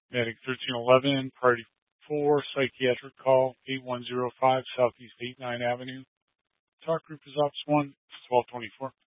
Medic 1311, Priority 4, Psychiatric Call, 8105 Southeast 89 Avenue. Talk Group is Ops 1, 1224.